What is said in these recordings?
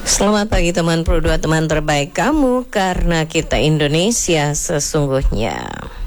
Selamat pagi teman Pro 2, teman terbaik kamu, karena kita Indonesia sesungguhnya.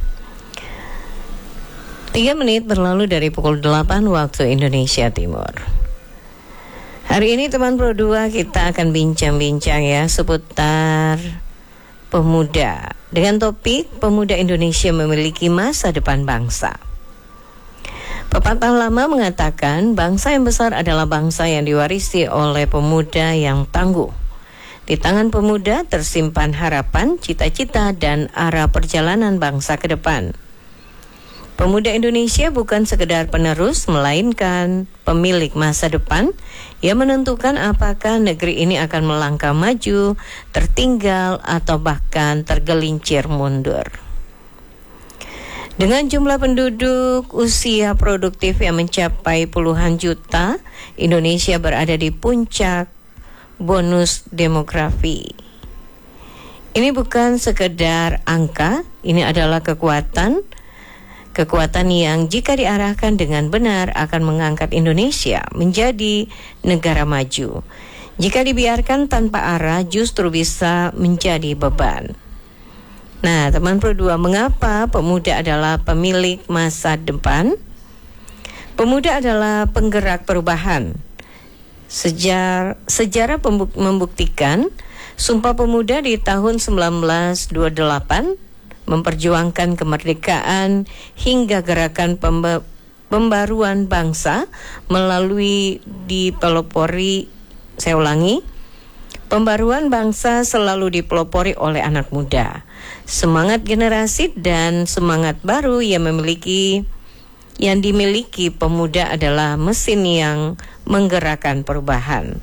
3 menit berlalu dari pukul 8 waktu Indonesia Timur. Hari ini teman Pro 2 kita akan bincang-bincang ya seputar pemuda, dengan topik pemuda Indonesia memiliki masa depan bangsa. Pepatah lama mengatakan bangsa yang besar adalah bangsa yang diwarisi oleh pemuda yang tangguh. Di tangan pemuda tersimpan harapan, cita-cita, dan arah perjalanan bangsa ke depan. Pemuda Indonesia bukan sekedar penerus, melainkan pemilik masa depan yang menentukan apakah negeri ini akan melangkah maju, tertinggal, atau bahkan tergelincir mundur. Dengan jumlah penduduk usia produktif yang mencapai puluhan juta, Indonesia berada di puncak bonus demografi. Ini bukan sekedar angka, ini adalah kekuatan yang jika diarahkan dengan benar akan mengangkat Indonesia menjadi negara maju. Jika dibiarkan tanpa arah justru bisa menjadi beban. Nah, teman Pro 2, mengapa pemuda adalah pemilik masa depan? Pemuda adalah penggerak perubahan. Sejarah membuktikan Sumpah Pemuda di tahun 1928 memperjuangkan kemerdekaan hingga gerakan pembaruan bangsa melalui pembaruan bangsa selalu dipelopori oleh anak muda. Semangat generasi dan semangat baru yang dimiliki pemuda adalah mesin yang menggerakkan perubahan.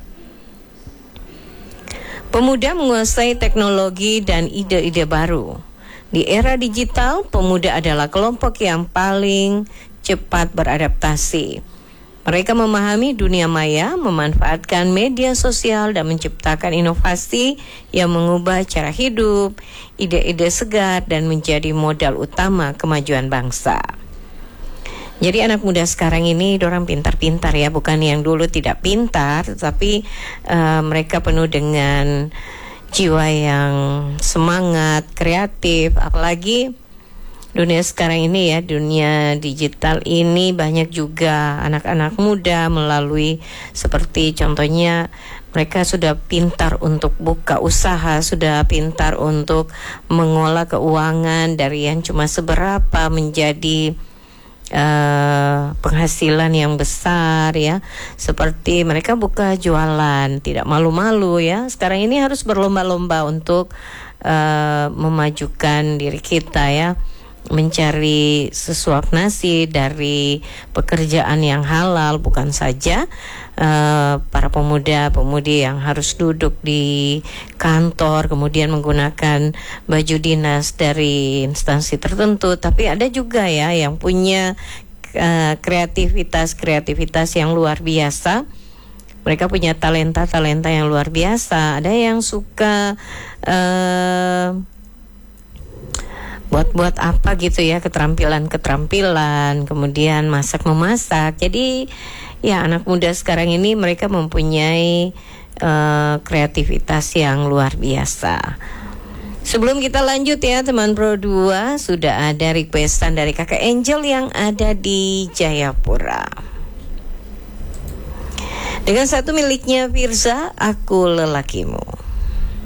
Pemuda menguasai teknologi dan ide-ide baru. Di era digital, pemuda adalah kelompok yang paling cepat beradaptasi. Mereka memahami dunia maya, memanfaatkan media sosial, dan menciptakan inovasi yang mengubah cara hidup, ide-ide segar, dan menjadi modal utama kemajuan bangsa. Jadi anak muda sekarang ini dorang pintar-pintar ya, bukan yang dulu tidak pintar, tapi mereka penuh dengan jiwa yang semangat, kreatif, apalagi dunia sekarang ini ya, dunia digital ini banyak juga anak-anak muda melalui seperti contohnya mereka sudah pintar untuk buka usaha, sudah pintar untuk mengolah keuangan dari yang cuma seberapa menjadi penghasilan yang besar ya. Seperti mereka buka jualan, tidak malu-malu ya. Sekarang ini harus berlomba-lomba untuk memajukan diri kita ya, mencari sesuap nasi dari pekerjaan yang halal, bukan saja para pemuda-pemudi yang harus duduk di kantor kemudian menggunakan baju dinas dari instansi tertentu, tapi ada juga ya yang punya kreativitas yang luar biasa. Mereka punya talenta yang luar biasa. Ada yang suka buat apa gitu ya, keterampilan, kemudian masak-memasak. Jadi ya anak muda sekarang ini mereka mempunyai kreativitas yang luar biasa. Sebelum kita lanjut ya teman Pro 2, sudah ada requestan dari Kakak Angel yang ada di Jayapura. Dengan satu miliknya Firza, Aku Lelakimu.